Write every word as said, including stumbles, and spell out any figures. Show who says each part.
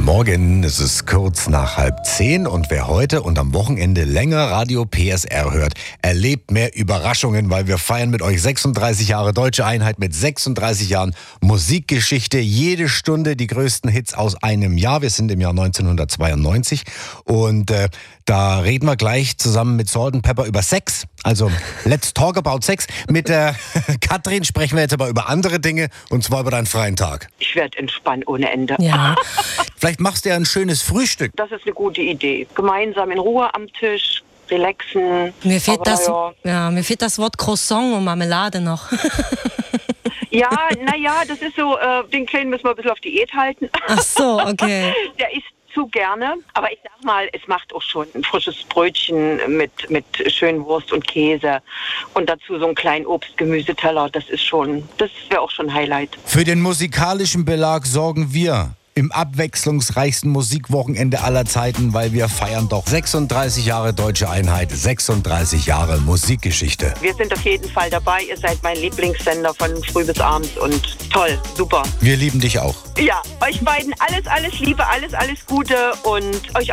Speaker 1: Morgen, es ist kurz nach halb zehn und wer heute und am Wochenende länger Radio P S R hört, erlebt mehr Überraschungen, weil wir feiern mit euch sechsunddreißig Jahre Deutsche Einheit mit sechsunddreißig Jahren Musikgeschichte. Jede Stunde die größten Hits aus einem Jahr. Wir sind im Jahr neunzehnhundertzweiundneunzig und äh, da reden wir gleich zusammen mit Salt and Pepper über Sex. Also let's talk about Sex. Mit der Katrin sprechen wir jetzt aber über andere Dinge und zwar über deinen freien Tag.
Speaker 2: Ich werde entspannen ohne Ende.
Speaker 3: Ja.
Speaker 1: Vielleicht machst du ja ein schönes Frühstück.
Speaker 2: Das ist eine gute Idee. Gemeinsam in Ruhe am Tisch, relaxen.
Speaker 3: Mir fehlt,
Speaker 2: Aber
Speaker 3: das,
Speaker 2: ja.
Speaker 3: ja, mir fehlt das Wort Croissant und Marmelade noch.
Speaker 2: Ja, naja, das ist so, äh, den Kleinen müssen wir ein bisschen auf Diät halten.
Speaker 3: Ach so, okay.
Speaker 2: Der isst zu gerne, aber ich sag mal, es macht auch schon ein frisches Brötchen mit, mit schönen Wurst und Käse und dazu so einen kleinen Obst-Gemüseteller, das ist schon, das wäre auch schon ein Highlight.
Speaker 1: Für den musikalischen Belag sorgen wir im abwechslungsreichsten Musikwochenende aller Zeiten, weil wir feiern doch sechsunddreißig Jahre Deutsche Einheit, sechsunddreißig Jahre Musikgeschichte.
Speaker 2: Wir sind auf jeden Fall dabei, ihr seid mein Lieblingssender von früh bis abends und toll, super.
Speaker 1: Wir lieben dich auch.
Speaker 2: Ja, euch beiden alles, alles Liebe, alles, alles Gute und euch